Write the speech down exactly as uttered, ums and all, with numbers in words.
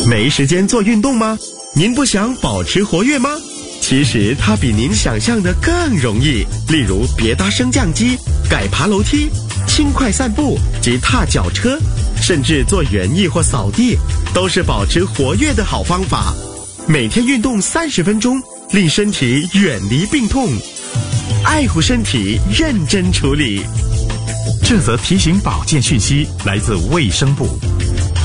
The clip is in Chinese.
没时间做运动吗？您不想保持活跃吗？其实它比您想象的更容易，例如别搭升降机、改爬楼梯、轻快散步及踏脚车，甚至做园艺或扫地，都是保持活跃的好方法。每天运动三十分钟，令身体远离病痛，爱护身体，认真处理。 这则提醒保健讯息来自卫生部。